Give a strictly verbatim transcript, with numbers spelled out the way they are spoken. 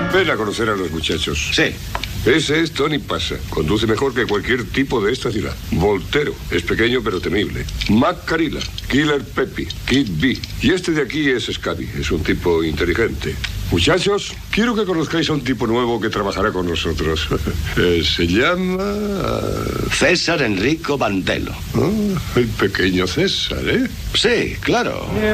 Ven a conocer a los muchachos. Sí. Ese es Tony Pasa. Conduce mejor que cualquier tipo de esta ciudad. Voltero. Es pequeño pero temible. Mac Carilla. Killer Peppy. Kid B. Y este de aquí es Scabby. Es un tipo inteligente. Muchachos, quiero que conozcáis a un tipo nuevo que trabajará con nosotros. eh, se llama... César Enrico Bandelo. Oh, el pequeño César, ¿eh? Sí, claro.